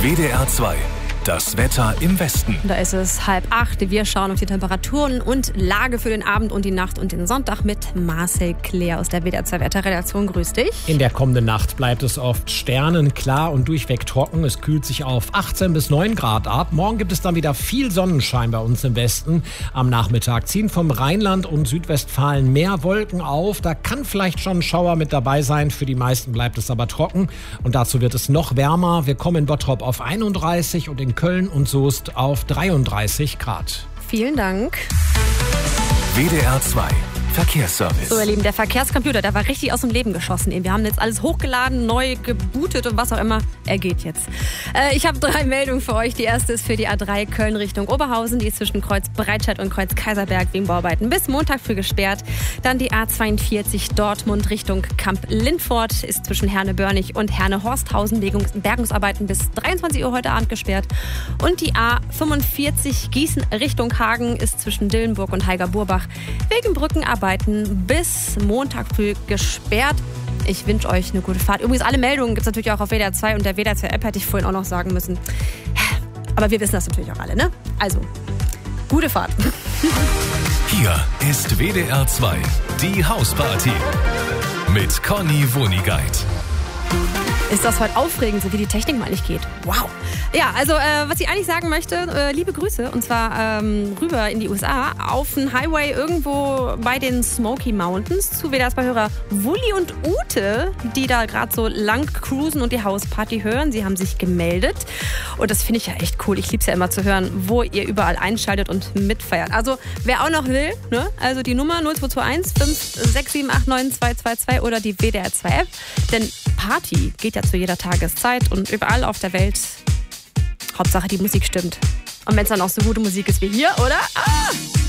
WDR 2. Das Wetter im Westen. Da ist es 7:30. Wir schauen auf die Temperaturen und Lage für den Abend und die Nacht und den Sonntag mit Marcel Claire aus der WDR 2 Wetterredaktion. Grüß dich. In der kommenden Nacht bleibt es oft sternenklar und durchweg trocken. Es kühlt sich auf 18 bis 9 Grad ab. Morgen gibt es dann wieder viel Sonnenschein bei uns im Westen. Am Nachmittag ziehen vom Rheinland und Südwestfalen mehr Wolken auf. Da kann vielleicht schon ein Schauer mit dabei sein. Für die meisten bleibt es aber trocken. Und dazu wird es noch wärmer. Wir kommen in Bottrop auf 31 und in Köln und Soest auf 33 Grad. Vielen Dank. WDR 2. Verkehrsservice. So, ihr Lieben, der Verkehrscomputer, der war richtig aus dem Leben geschossen. Wir haben jetzt alles hochgeladen, neu gebootet und was auch immer. Er geht jetzt. Ich habe 3 Meldungen für euch. Die erste ist für die A3 Köln Richtung Oberhausen. Die ist zwischen Kreuz Breitscheid und Kreuz Kaiserberg wegen Bauarbeiten bis Montag früh gesperrt. Dann die A42 Dortmund Richtung Kamp-Lindfort ist zwischen Herne-Börnig und Herne-Horsthausen wegen Bergungsarbeiten bis 23 Uhr heute Abend gesperrt. Und die A45 Gießen Richtung Hagen ist zwischen Dillenburg und Heiger-Burbach wegen Brückenarbeiten bis Montag früh gesperrt. Ich wünsche euch eine gute Fahrt. Übrigens, alle Meldungen gibt es natürlich auch auf WDR 2 und der WDR 2 App hätte ich vorhin auch noch sagen müssen. Aber wir wissen das natürlich auch alle, ne? Also, gute Fahrt. Hier ist WDR 2, die Hausparty mit Conny Wonigkeit. Ist das heute aufregend, so wie die Technik mal nicht geht? Wow. Ja, also was ich eigentlich sagen möchte, liebe Grüße, und zwar rüber in die USA, auf den Highway irgendwo bei den Smoky Mountains zu WDR 2-Hörer Wulli und Ute, die da gerade so lang cruisen und die Hausparty hören. Sie haben sich gemeldet und das finde ich ja echt cool. Ich liebe es ja immer zu hören, wo ihr überall einschaltet und mitfeiert. Also wer auch noch will, ne? Also die Nummer 0221 56789 222 oder die WDR 2 App, denn Party geht ja zu jeder Tageszeit und überall auf der Welt. Hauptsache die Musik stimmt. Und wenn es dann auch so gute Musik ist wie hier, oder? Ah!